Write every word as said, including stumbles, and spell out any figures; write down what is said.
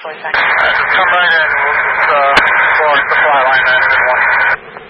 Come right in. We'll just uh, explore the supply line nine one one.